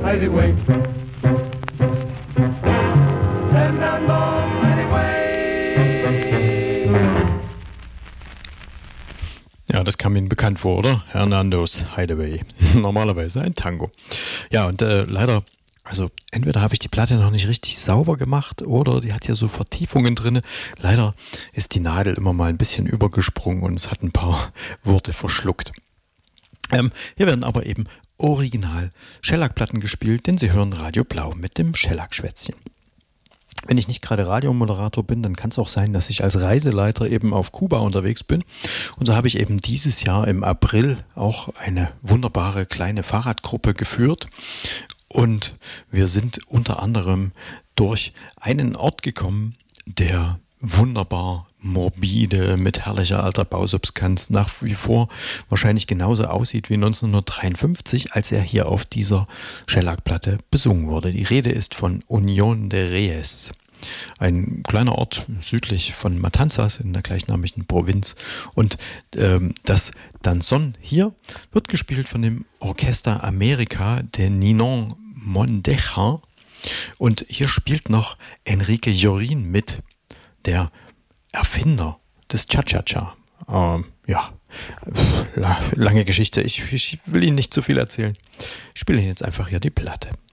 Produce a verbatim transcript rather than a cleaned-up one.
hideaway. Fernando's hideaway. Ja, das kam Ihnen bekannt vor, oder? Hernandos Hideaway. Normalerweise ein Tango. Ja, und äh, leider, also entweder habe ich die Platte noch nicht richtig sauber gemacht oder die hat hier so Vertiefungen drin. Leider ist die Nadel immer mal ein bisschen übergesprungen und es hat ein paar Worte verschluckt. Ähm, hier werden aber eben original Shellac-Platten gespielt, denn Sie hören Radio Blau mit dem Shellac-Schwätzchen. Wenn ich nicht gerade Radiomoderator bin, dann kann es auch sein, dass ich als Reiseleiter eben auf Kuba unterwegs bin. Und so habe ich eben dieses Jahr im April auch eine wunderbare kleine Fahrradgruppe geführt. Und wir sind unter anderem durch einen Ort gekommen, der wunderbar morbide, mit herrlicher alter Bausubstanz nach wie vor wahrscheinlich genauso aussieht wie neunzehnhundertdreiundfünfzig, als er hier auf dieser Shellac-Platte besungen wurde. Die Rede ist von Unión de Reyes, ein kleiner Ort südlich von Matanzas in der gleichnamigen Provinz. Und ähm, das Danzón hier wird gespielt von dem Orchester America de Ninon Mondeja. Und hier spielt noch Enrique Jorrín mit, der Erfinder des Cha-Cha-Cha. Ähm, ja, lange Geschichte. Ich, ich will Ihnen nicht zu viel erzählen. Ich spiele Ihnen jetzt einfach hier die Platte.